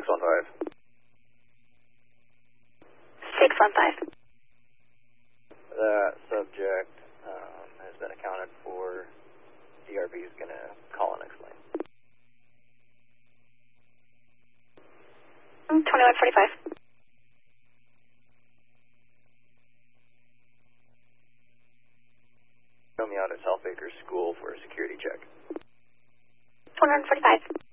615. 615. That subject has been accounted for. DRB is going to call and explain. 2145. Show me out at South Acres School for a security check. 145.